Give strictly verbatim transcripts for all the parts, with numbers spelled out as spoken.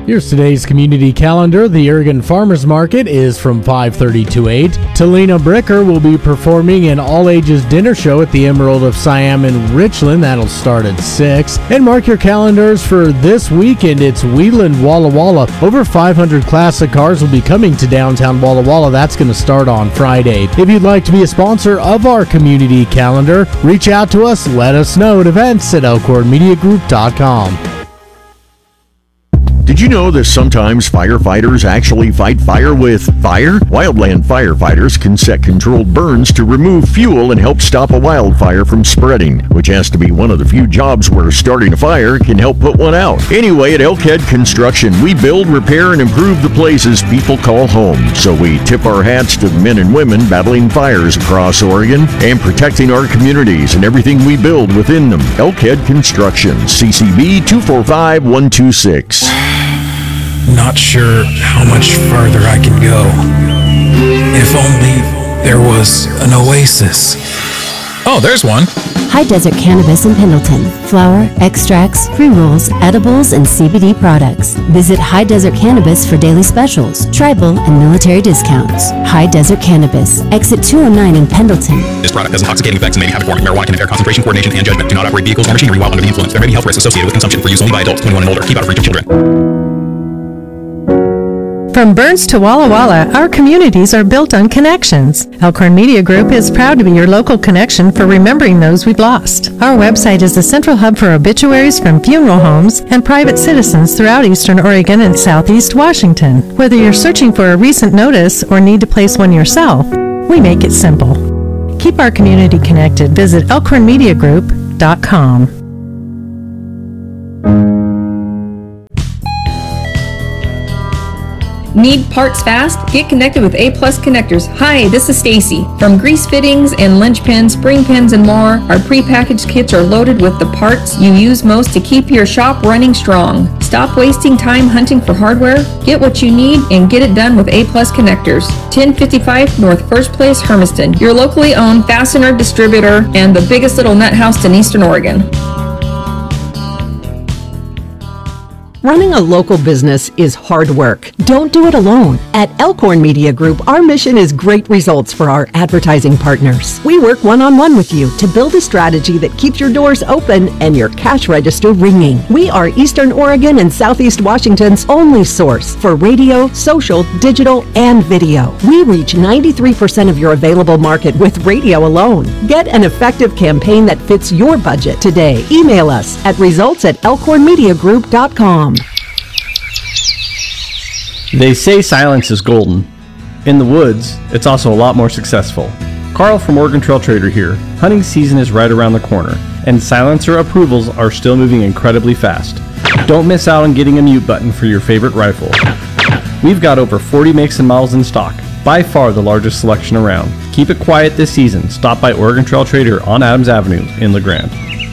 Here's today's community calendar. The Oregon Farmers Market is from five thirty to eight. Talina Bricker will be performing an all-ages dinner show at the Emerald of Siam in Richland. That'll start at six. And mark your calendars for this weekend. It's Wheeland Walla Walla. Over five hundred classic cars will be coming to downtown Walla Walla. That's going to start on Friday. If you'd like to be a sponsor of our community calendar, reach out to us. Let us know at events at elkhorn media group dot com. Did you know that sometimes firefighters actually fight fire with fire? Wildland firefighters can set controlled burns to remove fuel and help stop a wildfire from spreading, which has to be one of the few jobs where starting a fire can help put one out. Anyway, at Elkhead Construction, we build, repair, and improve the places people call home. So we tip our hats to the men and women battling fires across Oregon and protecting our communities and everything we build within them. Elkhead Construction, C C B two four five one two six. Not sure how much farther I can go. If only there was an oasis. Oh, there's one. High Desert Cannabis in Pendleton. Flower, extracts, pre-rolls, edibles, and C B D products. Visit High Desert Cannabis for daily specials, tribal, and military discounts. High Desert Cannabis. Exit two oh nine in Pendleton. This product has intoxicating effects and may be habit forming. Marijuana can impair concentration, coordination, and judgment. Do not operate vehicles or machinery while under the influence. There may be health risks associated with consumption. For use only by adults twenty-one and older. Keep out of reach of children. From Burns to Walla Walla, our communities are built on connections. Elkhorn Media Group is proud to be your local connection for remembering those we've lost. Our website is the central hub for obituaries from funeral homes and private citizens throughout Eastern Oregon and Southeast Washington. Whether you're searching for a recent notice or need to place one yourself, we make it simple. Keep our community connected. Visit elkhorn media group dot com. Need parts fast? Get connected with A Plus Connectors. Hi, this is Stacy. From grease fittings and linch pins, spring pins, and more, our prepackaged kits are loaded with the parts you use most to keep your shop running strong. Stop wasting time hunting for hardware. Get what you need and get it done with A Plus Connectors. ten fifty-five North First Place, Hermiston. Your locally owned fastener distributor and the biggest little nut house in Eastern Oregon. Running a local business is hard work. Don't do it alone. At Elkhorn Media Group, our mission is great results for our advertising partners. We work one-on-one with you to build a strategy that keeps your doors open and your cash register ringing. We are Eastern Oregon and Southeast Washington's only source for radio, social, digital, and video. We reach ninety-three percent of your available market with radio alone. Get an effective campaign that fits your budget today. Email us at results at elkhorn media group dot com. They say silence is golden. In the woods, it's also a lot more successful. Carl from Oregon Trail Trader here. Hunting season is right around the corner, and silencer approvals are still moving incredibly fast. Don't miss out on getting a mute button for your favorite rifle. We've got over forty makes and models in stock, by far the largest selection around. Keep it quiet this season. Stop by Oregon Trail Trader on Adams Avenue in La Grande.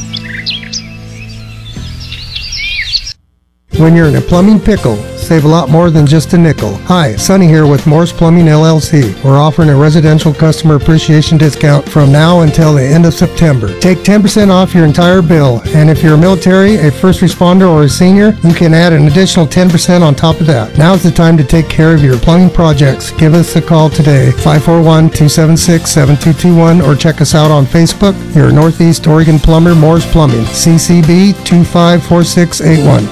When you're in a plumbing pickle, save a lot more than just a nickel. Hi, Sonny here with Morse Plumbing L L C. We're offering a residential customer appreciation discount from now until the end of September. Take ten percent off your entire bill, and if you're a military, a first responder, or a senior, you can add an additional ten percent on top of that. Now's the time to take care of your plumbing projects. Give us a call today, five four one, two seven six, seven two two one, or check us out on Facebook. Your Northeast Oregon plumber, Morse Plumbing, C C B two five four six eight one.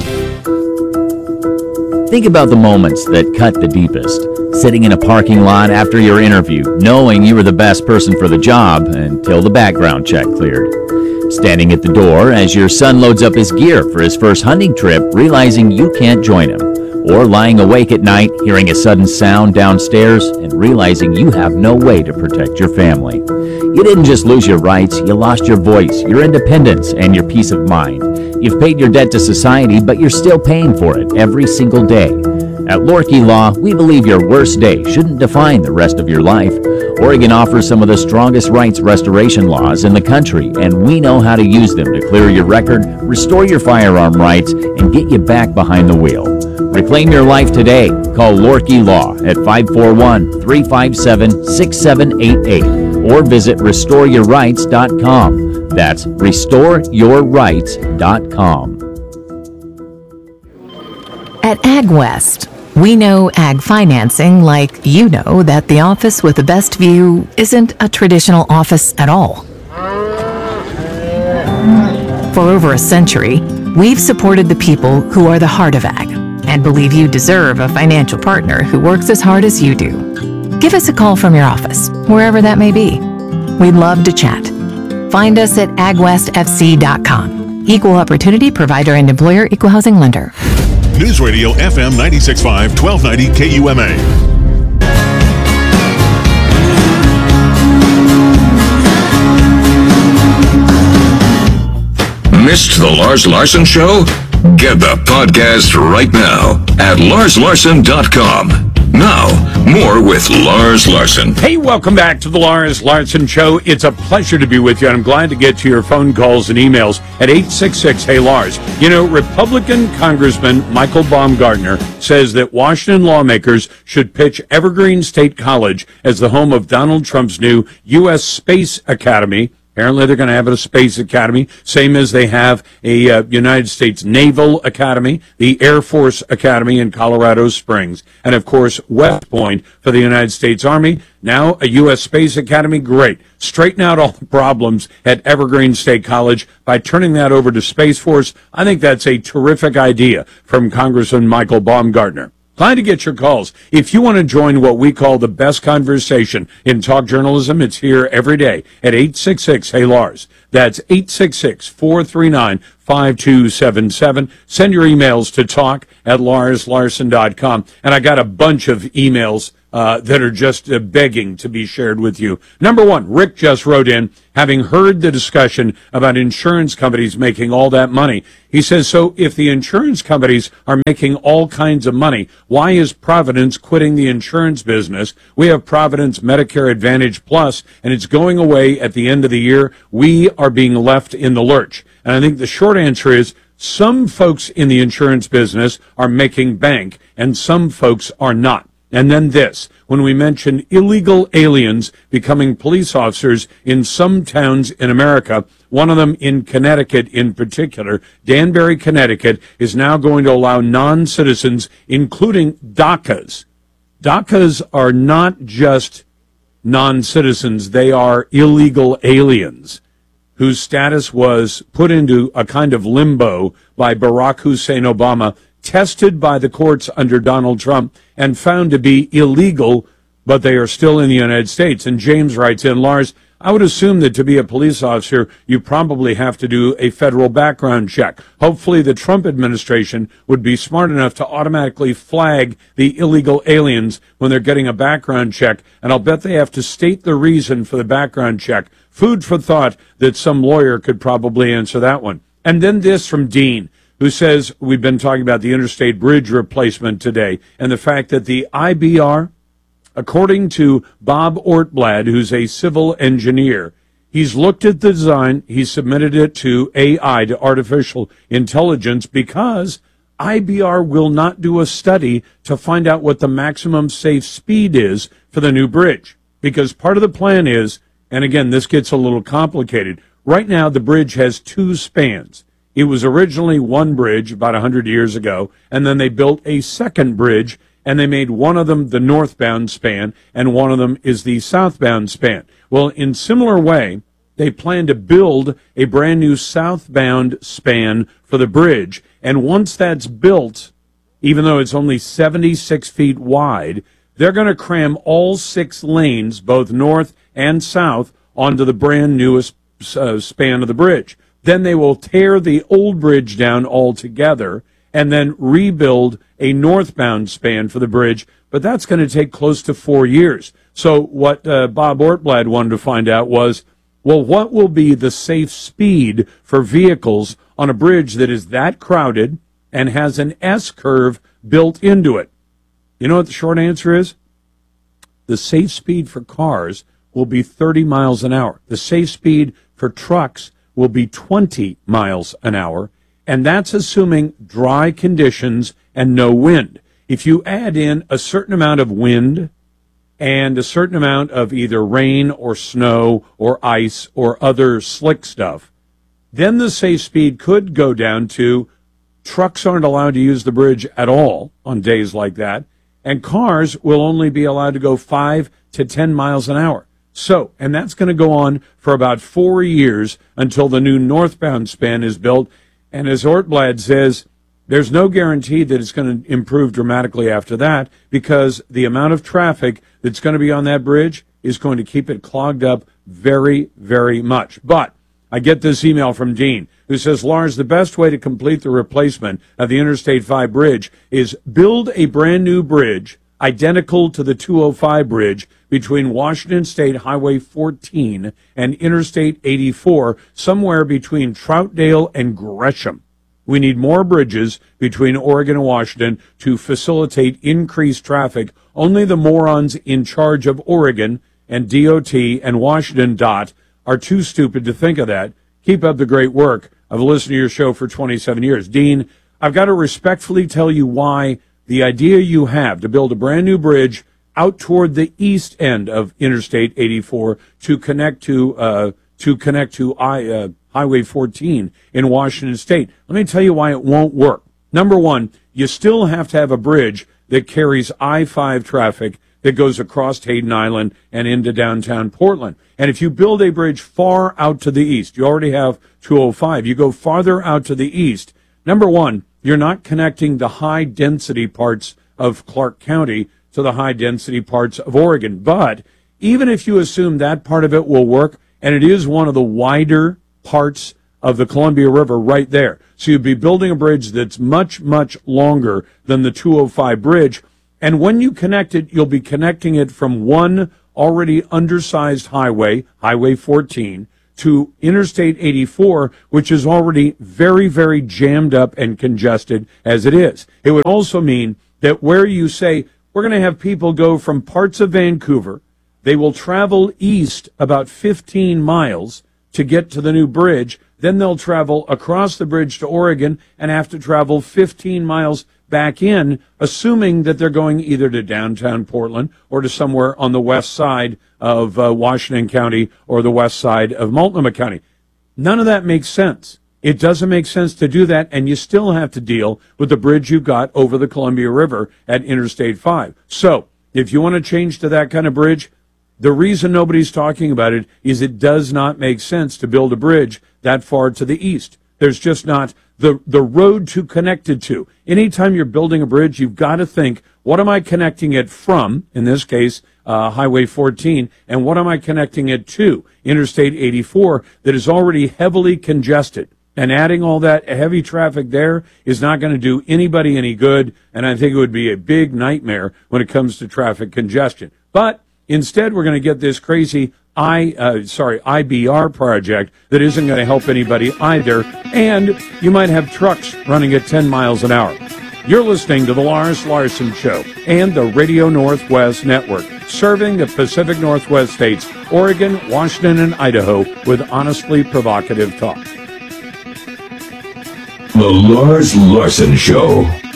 Think about the moments that cut the deepest. Sitting in a parking lot after your interview, knowing you were the best person for the job until the background check cleared. Standing at the door as your son loads up his gear for his first hunting trip, realizing you can't join him. Or lying awake at night, hearing a sudden sound downstairs and realizing you have no way to protect your family. You didn't just lose your rights, you lost your voice, your independence, and your peace of mind. You've paid your debt to society, but you're still paying for it every single day. At Lorkey Law, we believe your worst day shouldn't define the rest of your life. Oregon offers some of the strongest rights restoration laws in the country, and we know how to use them to clear your record, restore your firearm rights, and get you back behind the wheel. Reclaim your life today. Call Lorkey Law at five four one, three five seven, six seven eight eight or visit restore your rights dot com. That's restore your rights dot com. At AgWest, we know ag financing like you know that the office with the best view isn't a traditional office at all. For over a century, we've supported the people who are the heart of ag and believe you deserve a financial partner who works as hard as you do. Give us a call from your office, wherever that may be. We'd love to chat. Find us at ag west f c dot com. Equal Opportunity Provider and Employer Equal Housing Lender. News Radio F M ninety-six point five, twelve ninety K U M A. Missed the Lars Larson Show? Get the podcast right now at lars larson dot com. Now, more with Lars Larson. Hey, welcome back to the Lars Larson Show. It's a pleasure to be with you, and I'm glad to get to your phone calls and emails at eight six six, hey Lars. You know, Republican Congressman Michael Baumgartner says that Washington lawmakers should pitch Evergreen State College as the home of Donald Trump's new U S Space Academy. Apparently, they're going to have a space academy, same as they have a uh, United States Naval Academy, the Air Force Academy in Colorado Springs, and, of course, West Point for the United States Army. Now, a U S Space Academy, great. Straighten out all the problems at Evergreen State College by turning that over to Space Force. I think that's a terrific idea from Congressman Michael Baumgartner. Glad to get your calls. If you want to join what we call the best conversation in talk journalism, it's here every day at eight six six, hey Lars. That's eight six six, four three nine, five two seven seven. Send your emails to talk at lars larson dot com. And I got a bunch of emails uh, that are just uh, begging to be shared with you. Number one, Rick just wrote in, having heard the discussion about insurance companies making all that money. He says, so if the insurance companies are making all kinds of money, why is Providence quitting the insurance business? We have Providence Medicare Advantage Plus, and it's going away at the end of the year. We are being left in the lurch. And I think the short answer is some folks in the insurance business are making bank, and some folks are not. And then this, when we mention illegal aliens becoming police officers in some towns in America, one of them in Connecticut in particular, Danbury, Connecticut, is now going to allow non-citizens, including DACAs. DACAs are not just non-citizens, they are illegal aliens whose status was put into a kind of limbo by Barack Hussein Obama, tested by the courts under Donald Trump, and found to be illegal, but they are still in the United States. And James writes in, Lars, I would assume that to be a police officer, you probably have to do a federal background check. Hopefully the Trump administration would be smart enough to automatically flag the illegal aliens when they're getting a background check, and I'll bet they have to state the reason for the background check. Food for thought that some lawyer could probably answer that one. And then this from Dean, who says, we've been talking about the interstate bridge replacement today, and the fact that the I B R, according to Bob Ortblad, who's a civil engineer, he's looked at the design, he submitted it to A I, to artificial intelligence, because I B R will not do a study to find out what the maximum safe speed is for the new bridge. Because part of the plan is, and again, this gets a little complicated, right now the bridge has two spans. It was originally one bridge about one hundred years ago, and then they built a second bridge, and they made one of them the northbound span, and one of them is the southbound span. Well, in similar way, they plan to build a brand new southbound span for the bridge, and once that's built, even though it's only seventy-six feet wide, they're going to cram all six lanes, both north and south, onto the brand newest uh, span of the bridge. Then they will tear the old bridge down altogether and then rebuild a northbound span for the bridge. But that's going to take close to four years. So what uh, Bob Ortblad wanted to find out was, well, what will be the safe speed for vehicles on a bridge that is that crowded and has an S-curve built into it? You know what the short answer is? The safe speed for cars will be thirty miles an hour. The safe speed for trucks will be twenty miles an hour, and that's assuming dry conditions and no wind. If you add in a certain amount of wind and a certain amount of either rain or snow or ice or other slick stuff, then the safe speed could go down to trucks aren't allowed to use the bridge at all on days like that, and cars will only be allowed to go five to ten miles an hour. So, and that's going to go on for about four years until the new northbound span is built. And as Ortblad says, there's no guarantee that it's going to improve dramatically after that, because the amount of traffic that's going to be on that bridge is going to keep it clogged up very, very much. But I get this email from Dean, who says, Lars, the best way to complete the replacement of the Interstate five bridge is build a brand new bridge identical to the two oh five bridge between Washington State Highway fourteen and Interstate eighty-four, somewhere between Troutdale and Gresham. We need more bridges between Oregon and Washington to facilitate increased traffic. Only the morons in charge of Oregon and D O T and Washington DOT are too stupid to think of that. Keep up the great work. I've listened to your show for twenty-seven years. Dean, I've got to respectfully tell you why the idea you have to build a brand new bridge out toward the east end of Interstate eighty-four to connect to uh, to connect to I, uh, Highway fourteen in Washington State. Let me tell you why it won't work. Number one, you still have to have a bridge that carries I five traffic that goes across Hayden Island and into downtown Portland. And if you build a bridge far out to the east, you already have two oh five, you go farther out to the east, number one, you're not connecting the high-density parts of Clark County to the high-density parts of Oregon. But even if you assume that part of it will work, and it is one of the wider parts of the Columbia River right there, so you'd be building a bridge that's much, much longer than the two oh five bridge, and when you connect it, you'll be connecting it from one already undersized highway, Highway fourteen, to Interstate eighty-four, which is already very, very jammed up and congested as it is. It would also mean that where you say, we're going to have people go from parts of Vancouver, they will travel east about fifteen miles to get to the new bridge, then they'll travel across the bridge to Oregon and have to travel fifteen miles back in, assuming that they're going either to downtown Portland or to somewhere on the west side of uh, Washington County or the west side of Multnomah County. None of that makes sense. It doesn't make sense to do that, and you still have to deal with the bridge you got over the Columbia River at Interstate five. So, if you want to change to that kind of bridge, the reason nobody's talking about it is it does not make sense to build a bridge that far to the east. There's just not the the road to connect it to. Anytime you're building a bridge, you've got to think, what am I connecting it from, in this case, uh, Highway fourteen, and what am I connecting it to, Interstate eighty-four, that is already heavily congested. And adding all that heavy traffic there is not going to do anybody any good, and I think it would be a big nightmare when it comes to traffic congestion. But instead, we're going to get this crazy I, uh, sorry, I B R project that isn't going to help anybody either, and you might have trucks running at ten miles an hour. You're listening to the Lars Larson Show and the Radio Northwest Network, serving the Pacific Northwest states, Oregon, Washington, and Idaho with honestly provocative talk. The Lars Larson Show.